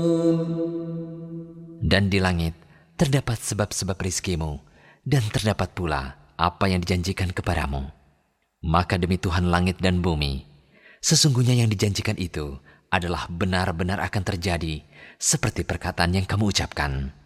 Dan di langit terdapat sebab-sebab rizkimu, dan terdapat pula apa yang dijanjikan kepadamu. Maka demi Tuhan langit dan bumi, sesungguhnya yang dijanjikan itu adalah benar-benar akan terjadi, seperti perkataan yang kamu ucapkan.